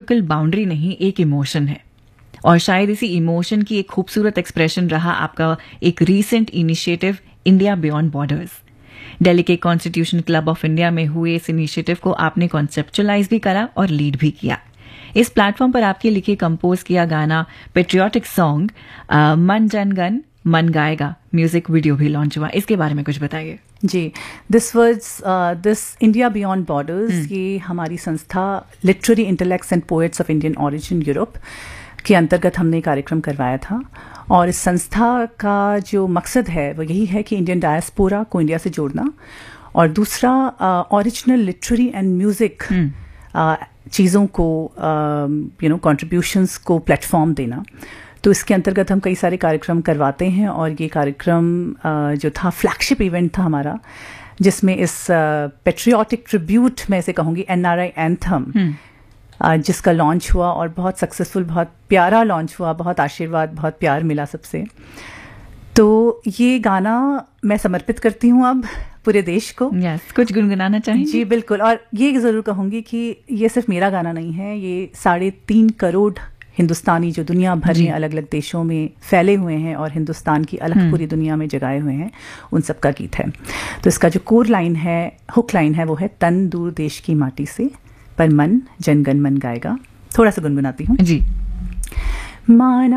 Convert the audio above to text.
Local boundary नहीं, एक emotion है। और शायद इसी इमोशन की एक खूबसूरत एक्सप्रेशन रहा आपका एक recent initiative India beyond borders. Delhi के कॉन्स्टिट्यूशन क्लब ऑफ इंडिया में हुए इस इनिशिएटिव को आपने कॉन्सेप्चुलाइज भी करा और लीड भी किया। इस प्लेटफॉर्म पर आपके लिखे कंपोज किया गाना पेट्रियाटिक सॉन्ग मन जन गण मन गाएगा म्यूजिक वीडियो भी लॉन्च हुआ, इसके बारे में कुछ बताइए। जी, दिस इंडिया बियॉन्ड बॉर्डर्स, ये हमारी संस्था literary intellects and poets of Indian origin Europe के अंतर्गत हमने कार्यक्रम करवाया था। और इस संस्था का जो मकसद है वो यही है कि इंडियन डायस्पोरा को इंडिया से जोड़ना, और दूसरा ओरिजिनल लिटरेरी एंड म्यूजिक चीज़ों को कंट्रीब्यूशंस को प्लेटफॉर्म देना। तो इसके अंतर्गत हम कई सारे कार्यक्रम करवाते हैं, और ये कार्यक्रम जो था फ्लैगशिप इवेंट था हमारा, जिसमें इस पेट्रियाटिक ट्रिब्यूट में से कहूँगी NRI एंथम जिसका लॉन्च हुआ और बहुत सक्सेसफुल, बहुत प्यारा लॉन्च हुआ, बहुत आशीर्वाद, बहुत प्यार मिला सबसे। तो ये गाना मैं समर्पित करती हूँ अब पूरे देश को। yes, कुछ गुनगुनाना चाहेंगे? जी बिल्कुल, और ये ज़रूर कहूँगी कि ये सिर्फ मेरा गाना नहीं है, ये 3.5 करोड़ हिंदुस्तानी जो दुनिया भर में अलग अलग देशों में फैले हुए हैं और हिंदुस्तान की अलग पूरी दुनिया में जगाए हुए हैं, उन सब का गीत है। तो इसका जो कोर लाइन है, हुक लाइन है, वो है तन दूर देश की माटी से पर मन जनगण मन गाएगा। थोड़ा सा गुनगुनाती हूँ। जी। माना